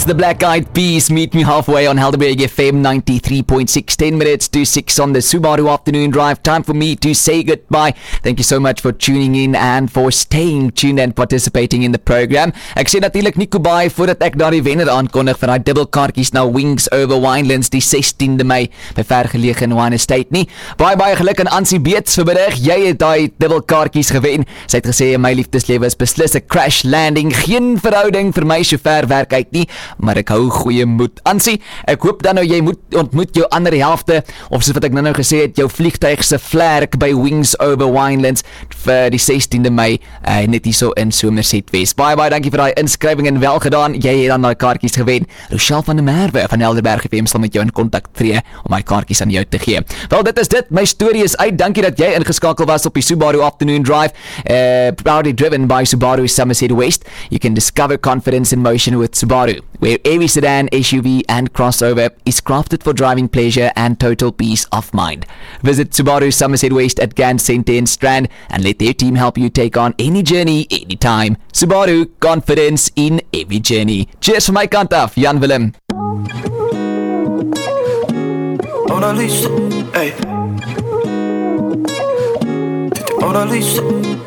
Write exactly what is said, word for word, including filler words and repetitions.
the Black Eyed Peas. Meet me halfway on Helderberg F M ninety-three point six. ten minutes to six on the Subaru Afternoon Drive. Time for me to say goodbye. Thank you so much for tuning in and for staying tuned and participating in the program. Ek sê natuurlik nie goodbye voordat ek daar die wenner aankondig vir daai dubbelkaartjies na Wings Over Winelands die sestiende Mei by vergelege in Wine Estate nie. Baie baie geluk aan Ansie Beets vir middag. Jy het daai dubbelkaartjies gewen. Sy het gesê my liefdeslewe is beslis 'n crash landing. Geen verhouding vir my sover werk uit nie, maar ek hou goeie moed. Ansie, ek hoop dan nou jy moet ontmoet jou ander helfte, of soos wat ek nou nou gesê het, jou vliegtuig se vlerk by Wings Over Winelands vir die sestiende Mei, uh, net hier so in Somerset West. Baie baie dankie vir daai inskrywing en wel gedaan. Jy het dan daai kaartjies gewen. Rochelle van der Merwe van Helderberg F M sal met jou in kontak tree om my kaartjies aan jou te gee. Wel, dit is dit. My storie is uit. Dankie dat jy ingeskakel was op die Subaru Afternoon Drive. Uh, proudly driven by Subaru Somerset West. You can discover confidence in motion with Subaru, where every sedan, S U V and crossover is crafted for driving pleasure and total peace of mind. Visit Subaru Somerset West at Gant Centre in Strand and let their team help you take on any journey, anytime. Subaru, confidence in every journey. Cheers from my kant af, Jan Willem. Mona Lisa, hey. Mona Lisa.